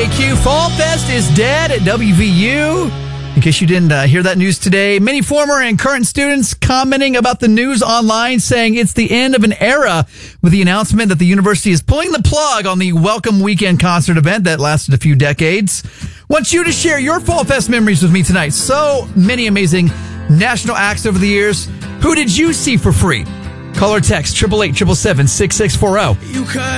FAQ. Fall Fest is dead at WVU. In case you didn't hear that news today, many former and current students commenting about the news online, saying it's the end of an era with the announcement that the university is pulling the plug on the Welcome Weekend concert event that lasted a few decades. Want you to share your Fall Fest memories with me tonight. So many amazing national acts over the years. Who did you see for free? Call or text 888-777-6640.